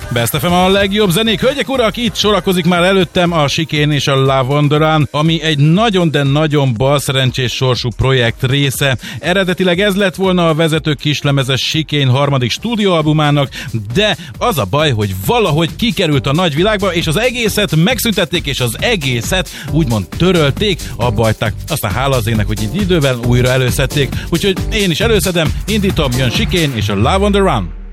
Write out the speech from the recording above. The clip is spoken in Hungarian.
Best FM a legjobb zenék. Hölgyek, urak, itt sorakozik már előttem a Chicane és a Love on the Run, ami egy nagyon, de nagyon balszerencsés sorsú projekt része. Eredetileg ez lett volna a vezető kislemezes Chicane harmadik stúdióalbumának, de az a baj, hogy valahogy kikerült a nagyvilágba, és az egészet megszüntették, és az egészet úgymond törölték, abba hagyták. Aztán hála az ének, hogy így idővel újra előszedték. Úgyhogy én is előszedem, indítom, jön Chicane és a Love on the Run.